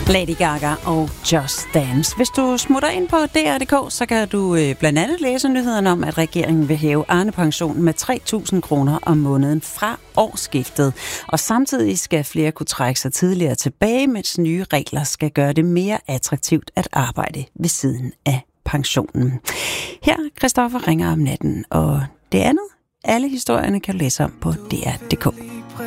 Lady Gaga og Just Dance. Hvis du smutter ind på DR.dk, så kan du blandt andet læse nyhederne om, at regeringen vil hæve Arne-pensionen med 3.000 kroner om måneden fra årsskiftet. Og samtidig skal flere kunne trække sig tidligere tilbage, mens nye regler skal gøre det mere attraktivt at arbejde ved siden af pensionen. Her Christoffer ringer om natten, og det andet, alle historierne kan du læse om på DR.dk.